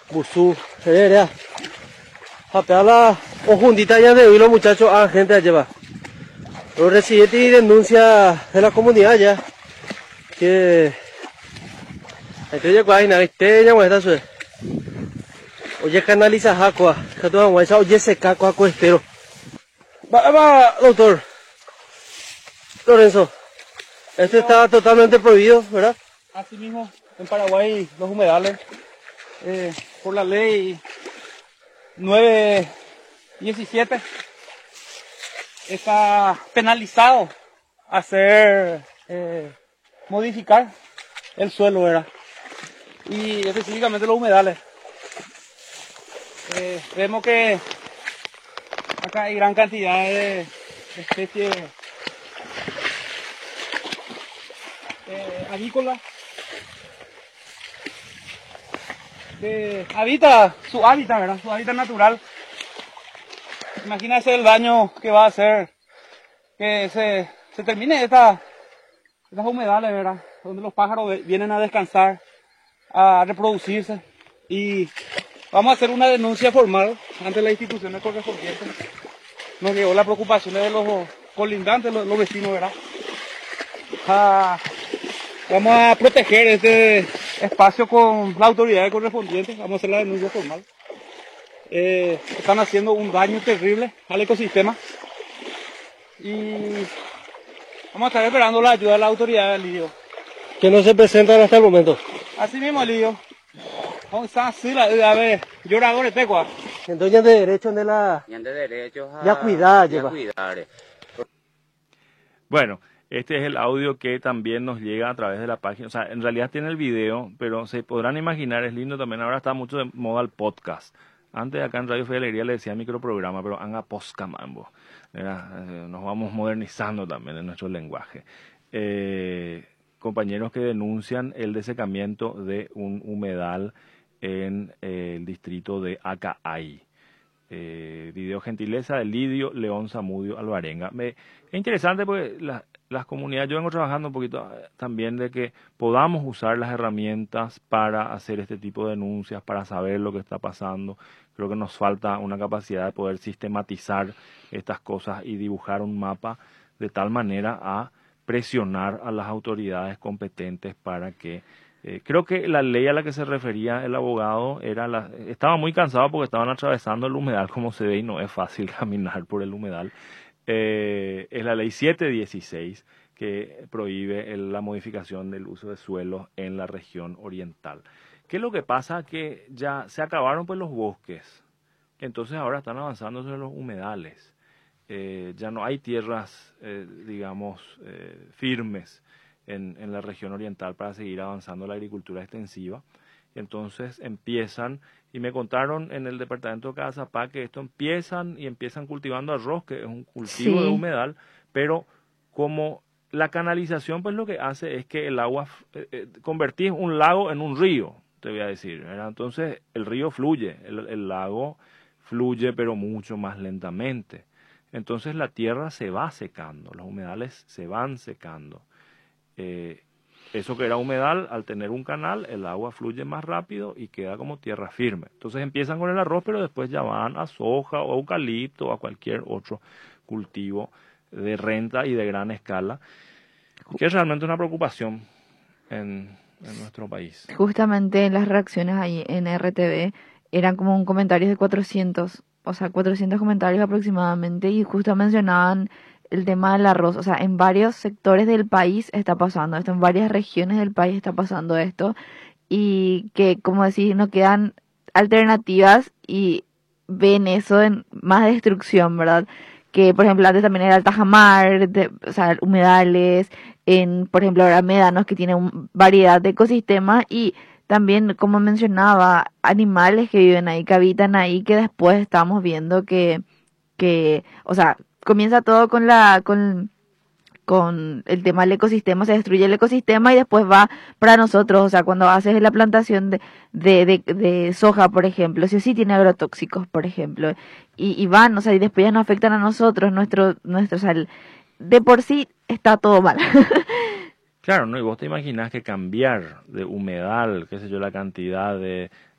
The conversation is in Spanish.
Busú, a pegar o juntita ya de hoy los muchachos a gente allá va. Los residentes y denuncia de la comunidad ya que entonces cuál nada este ya muestra su oye canaliza jacua que todo guay oye se caco estero va doctor Lorenzo, este está totalmente prohibido, ¿verdad? Así mismo en Paraguay los humedales por la ley 917 está penalizado hacer modificar el suelo, ¿verdad? Y específicamente los humedales. Vemos que acá hay gran cantidad de especies avícolas que habita su hábitat, ¿verdad? Su hábitat natural. Imagínense el daño que va a hacer que se termine estas humedales, ¿verdad? Donde los pájaros vienen a descansar, a reproducirse. Y vamos a hacer una denuncia formal ante las instituciones correspondientes. Nos llegó la preocupación de los colindantes, los vecinos, ¿verdad? Vamos a proteger este espacio con las autoridades correspondientes. Vamos a hacer la denuncia formal. Están haciendo un daño terrible al ecosistema. Y vamos a estar esperando la ayuda de la autoridad del Lidio. Que no se presentan hasta el momento. Así mismo, Lidio. Vamos a hacer a ver, lloradores pecua. Entonces de derecho de la ya cuidar, lleva. Bueno, este es el audio que también nos llega a través de la página. O sea, en realidad tiene el video, pero se podrán imaginar, es lindo también. Ahora está mucho de moda el podcast. Antes acá en Radio Fe y Alegría le decía microprograma, pero anga posca mambo. Nos vamos modernizando también en nuestro lenguaje. Compañeros que denuncian el desecamiento de un humedal en el distrito de Acay. Video gentileza de Lidio León Zamudio Alvarenga. Es interesante porque las comunidades, yo vengo trabajando un poquito también de que podamos usar las herramientas para hacer este tipo de denuncias, para saber lo que está pasando. Creo que nos falta una capacidad de poder sistematizar estas cosas y dibujar un mapa de tal manera a presionar a las autoridades competentes para que creo que la ley a la que se refería el abogado estaba muy cansado porque estaban atravesando el humedal como se ve y no es fácil caminar por el humedal. Es la ley 716 que prohíbe la modificación del uso de suelos en la región oriental. ¿Qué es lo que pasa? Que ya se acabaron pues los bosques, entonces ahora están avanzando sobre los humedales. Ya no hay tierras, firmes en la región oriental para seguir avanzando la agricultura extensiva. Entonces empiezan, y me contaron en el departamento de Cazapá que empiezan cultivando arroz, que es un cultivo de humedal, pero como la canalización pues lo que hace es que el agua, convertís un lago en un río, te voy a decir, ¿verdad? Entonces el río fluye, el lago fluye pero mucho más lentamente. Entonces la tierra se va secando, los humedales se van secando. Eso que era humedal, al tener un canal, el agua fluye más rápido y queda como tierra firme. Entonces empiezan con el arroz, pero después ya van a soja o eucalipto o a cualquier otro cultivo de renta y de gran escala, que es realmente una preocupación en nuestro país. Justamente las reacciones ahí en RTV eran como un comentario de 400 comentarios aproximadamente, y justo mencionaban el tema del arroz. O sea, en varios sectores del país está pasando esto, en varias regiones del país está pasando esto, y que, como decís, no quedan alternativas y ven eso en más destrucción, ¿verdad? Que, por ejemplo, antes también era el tajamar, humedales, por ejemplo, ahora médanos, que tienen variedad de ecosistemas, y también, como mencionaba, animales que viven ahí, que habitan ahí, que después estamos viendo que o sea, comienza todo con el tema del ecosistema, se destruye el ecosistema y después va para nosotros. O sea, cuando haces la plantación de soja, por ejemplo, sí tiene agrotóxicos, por ejemplo, y van, o sea, y después ya nos afectan a nosotros, nuestro o sea, de por sí está todo mal. Claro, ¿no? Y vos te imaginás que cambiar de humedal, qué sé yo, la cantidad de